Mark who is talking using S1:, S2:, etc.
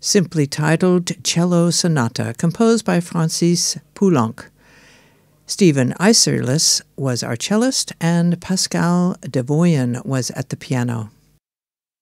S1: simply titled Cello Sonata, composed by Francis Poulenc. Stephen Isserlis was our cellist, and Pascal Devoyan was at the piano.